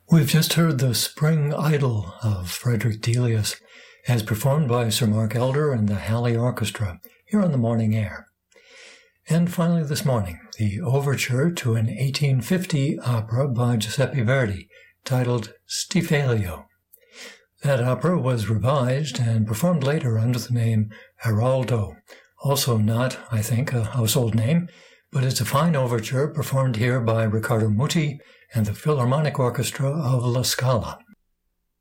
We've just heard the Spring Idyll of Frederick Delius, as performed by Sir Mark Elder and the Halley Orchestra, here on the Morning Air. And finally this morning, the overture to an 1850 opera by Giuseppe Verdi, titled Stifalio. That opera was revised and performed later under the name Araldo, also not, I think, a household name, but it's a fine overture performed here by Riccardo Muti and the Philharmonic Orchestra of La Scala.